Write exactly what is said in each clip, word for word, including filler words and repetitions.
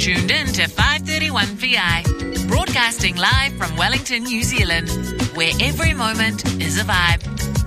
Tuned in to five thirty-one P I, broadcasting live from Wellington, New Zealand, where every moment is a vibe.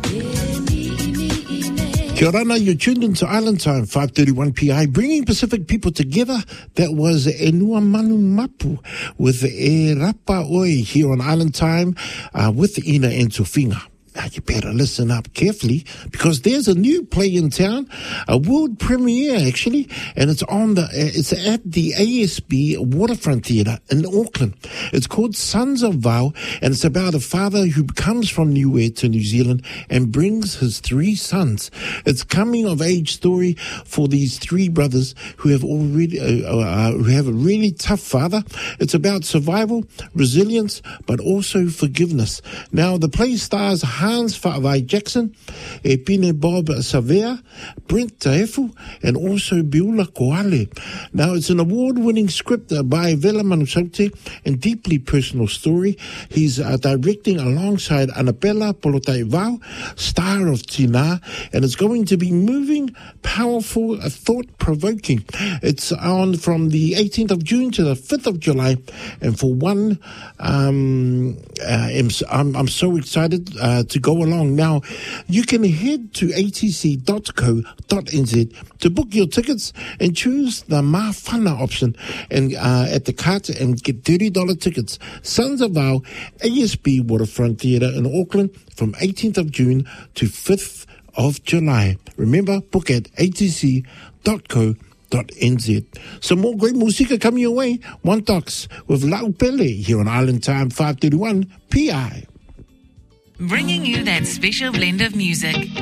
Kia ora, you're tuned into Island Time, five thirty-one P I, bringing Pacific people together. That was E Nua Manu Mapu with E Rapa Oi here on Island Time uh, with Ina and Tufinga. Now, you better listen up carefully because there's a new play in town, a world premiere actually, and it's on the it's at the A S B Waterfront Theatre in Auckland. It's called Sons of Vau, and it's about a father who comes from Niue to New Zealand and brings his three sons. It's a coming of age story for these three brothers who have already uh, uh, who have a really tough father. It's about survival, resilience, but also forgiveness. Now, the play stars Hans Fa'avai Jackson, e Pine Bob Savea, Brent Taefu, and also Biula Koale. Now, it's an award-winning script uh, by Vela Manusaute and deeply personal story. He's uh, directing alongside Annabella Polotai Vau, star of Tina, and it's going to be moving, powerful, uh, thought-provoking. It's on from the eighteenth of June to the fifth of July, and for one, um, uh, I'm, I'm so excited uh, to go along. Now, you can head to a t c dot co dot n z to book your tickets and choose the Mawhana option and uh, at the cart and get thirty dollars tickets. Sons of Vau, A S B Waterfront Theatre in Auckland from eighteenth of June to fifth of July. Remember, book at a t c dot co dot n z. Some more great music coming your way. One Talks with Lau Pele here on Island Time five thirty-one P I. Bringing you that special blend of music